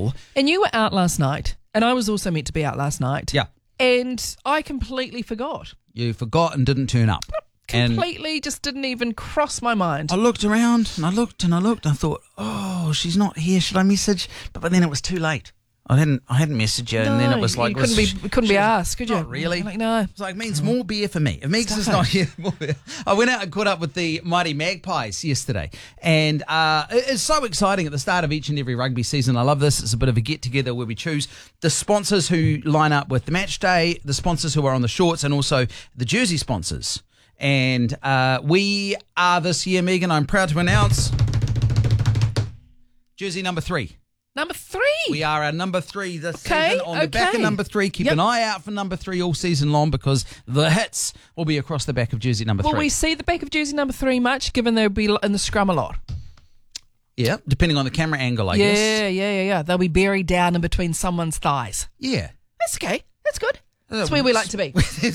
ball. And you were out last night, and I was also meant to be out last night. Yeah. And I completely forgot. You forgot and didn't turn up. Completely just didn't even cross my mind. I looked around and I looked and I looked. I thought, oh, she's not here. Should I message? But then it was too late. I hadn't messaged you, and then it was like, you couldn't be asked, could you? Not really. Like, no. It's like, means more beer for me. If Megs is not here, more beer. I went out and caught up with the Mighty Magpies yesterday, and it's so exciting at the start of each and every rugby season. I love this. It's a bit of a get-together where we choose the sponsors who line up with the match day, the sponsors who are on the shorts, and also the jersey sponsors. And we are this year, Megan, I'm proud to announce, jersey number 3. Number 3. We are our number 3 this season. On the back of number 3. Keep an eye out for number 3 all season long, because the hits will be across the back of jersey number 3. Will we see the back of jersey number 3 much, given they'll be in the scrum a lot? Yeah, depending on the camera angle, I guess. Yeah. They'll be buried down in between someone's thighs. Yeah. That's okay. That's good. That's where we like to be.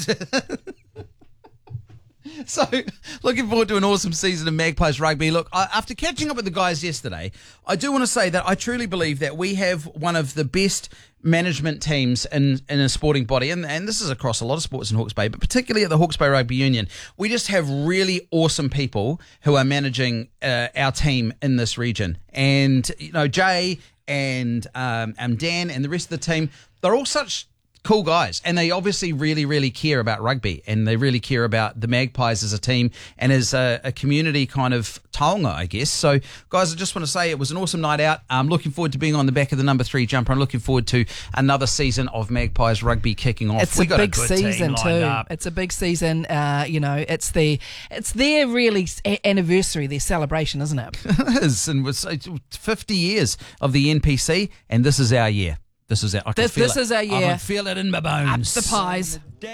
So, looking forward to an awesome season of Magpies rugby. Look, after catching up with the guys yesterday, I do want to say that I truly believe that we have one of the best management teams in a sporting body, and this is across a lot of sports in Hawke's Bay, but particularly at the Hawke's Bay Rugby Union. We just have really awesome people who are managing our team in this region. And, you know, Jay and Dan and the rest of the team, they're all such cool guys, and they obviously really, really care about rugby, and they really care about the Magpies as a team and as a community kind of taonga, I guess. So, guys, I just want to say it was an awesome night out. I'm looking forward to being on the back of the number 3 jumper. I'm looking forward to another season of Magpies rugby kicking off. It's a big season too. It's a big season. It's their really anniversary, their celebration, isn't it? It is, and it's 50 years of the NPC, and this is our year. This is our year. I can feel it in my bones. Up the pies.